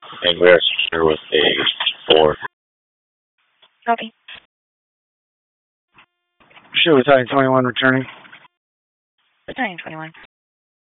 and we are secure with a 4. Copy. Pursuit Battalion 21 returning. Battalion 21.